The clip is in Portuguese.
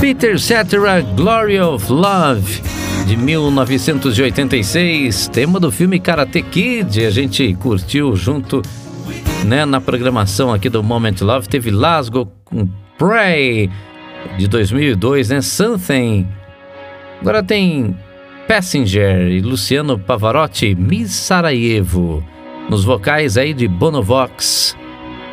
Peter Cetera, Glory of Love, de 1986, tema do filme Karate Kid. A gente curtiu junto, né, na programação aqui do Moment Love. Teve Lasgo com Pray, de 2002, né, Something. Agora tem Passenger e Luciano Pavarotti, Miss Sarajevo, nos vocais aí de Bonovox.